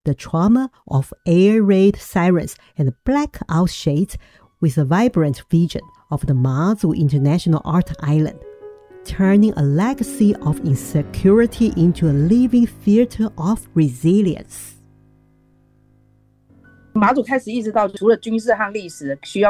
the trauma of air raid sirens and blackout shades with a vibrant vision of the Mazu International Art Island, turning a legacy of insecurity into a living theater of resilience. 马祖开始意识到，除了军事和历史需要